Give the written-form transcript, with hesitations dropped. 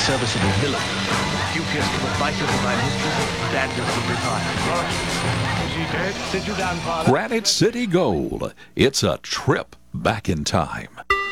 serviceable villain, duteous to the vitals of thy mistress, bandits of desire. Is he dead? Sit you down, father. Granite City Gold. It's a trip back in time.